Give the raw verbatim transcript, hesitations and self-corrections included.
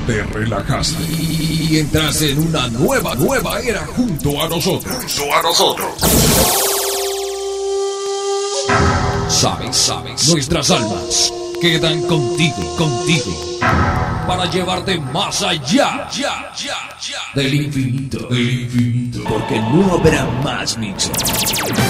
te relajaste y entraste en una nueva, nueva era junto a nosotros. Junto a nosotros. Sabes, sabes, nuestras almas quedan contigo, contigo, para llevarte más allá, ya, ya, ya, del infinito, del infinito, porque no habrá más mixes.